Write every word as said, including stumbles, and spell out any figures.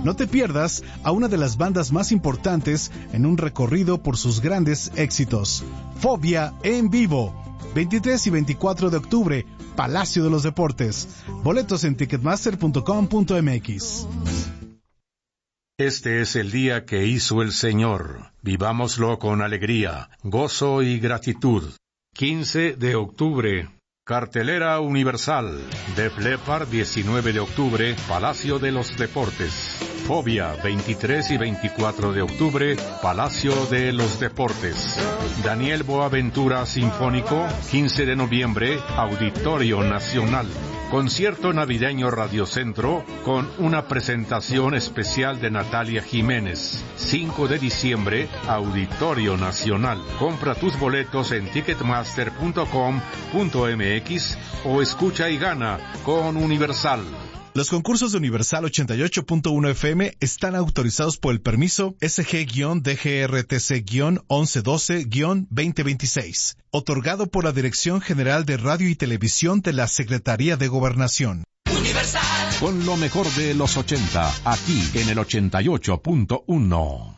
No te pierdas a una de las bandas más importantes en un recorrido por sus grandes éxitos. Fobia en vivo, veintitrés y veinticuatro de octubre, Palacio de los Deportes. Boletos en ticketmaster punto com punto m x. Este es el día que hizo el Señor. Vivámoslo con alegría, gozo y gratitud. quince de octubre. Cartelera Universal. Def Leppard, diecinueve de octubre, Palacio de los Deportes. Fobia, veintitrés y veinticuatro de octubre, Palacio de los Deportes. Daniel Boaventura Sinfónico, quince de noviembre, Auditorio Nacional. Concierto navideño Radiocentro con una presentación especial de Natalia Jiménez. cinco de diciembre, Auditorio Nacional. Compra tus boletos en ticketmaster punto com punto m x o escucha y gana con Universal. Los concursos de Universal ochenta y ocho punto uno F M están autorizados por el permiso S G D G R T C once doce veinte veintiséis, otorgado por la Dirección General de Radio y Televisión de la Secretaría de Gobernación. Universal. Con lo mejor de los ochenta, aquí en el ochenta y ocho punto uno.